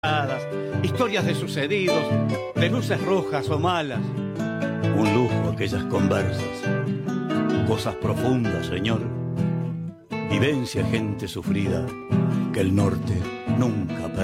historias de sucedidos, de luces rojas o malas. Un lujo aquellas conversas, cosas profundas, señor. Vivencia gente sufrida que el norte nunca